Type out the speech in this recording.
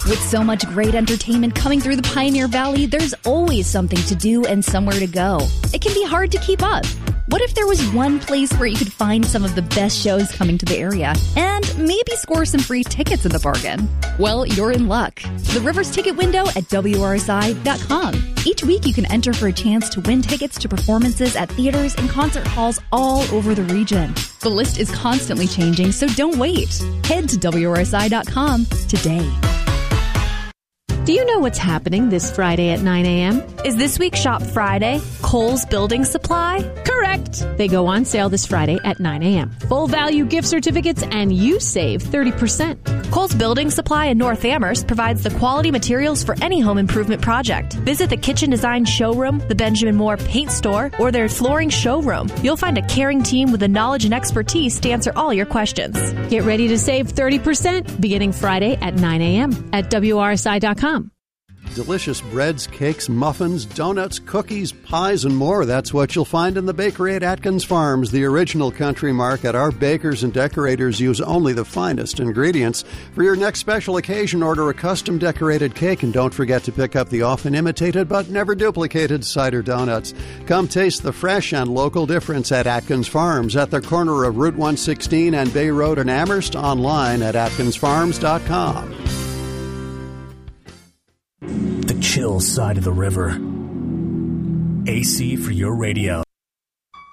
With so much great entertainment coming through the Pioneer Valley, there's always something to do and somewhere to go. It can be hard to keep up. What if there was one place where you could find some of the best shows coming to the area and maybe score some free tickets in the bargain? Well, you're in luck. The Rivers Ticket Window at WRSI.com. Each week you can enter for a chance to win tickets to performances at theaters and concert halls all over the region. The list is constantly changing, so don't wait. Head to WRSI.com today. Do you know what's happening this Friday at 9 a.m.? Is this week Shop Friday? Kohl's Building Supply? Correct! They go on sale this Friday at 9 a.m. Full value gift certificates and you save 30%. Kohl's Building Supply in North Amherst provides the quality materials for any home improvement project. Visit the Kitchen Design Showroom, the Benjamin Moore Paint Store, or their flooring showroom. You'll find a caring team with the knowledge and expertise to answer all your questions. Get ready to save 30% beginning Friday at 9 a.m. at WRSI.com. Delicious breads, cakes, muffins, donuts, cookies, pies, and more. That's what you'll find in the bakery at Atkins Farms, the original country market. Our bakers and decorators use only the finest ingredients. For your next special occasion, order a custom decorated cake, and don't forget to pick up the often imitated but never duplicated cider donuts. Come taste the fresh and local difference at Atkins Farms at the corner of Route 116 and Bay Road in Amherst, online at atkinsfarms.com. The chill side of the river. AC for your radio.